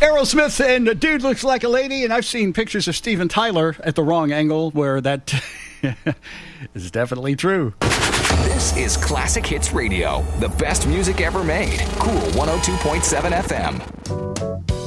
Aerosmith and Dude Looks Like a Lady, and I've seen pictures of Steven Tyler at the wrong angle where that is definitely true. This is Classic Hits Radio, the best music ever made. Cool 102.7 FM.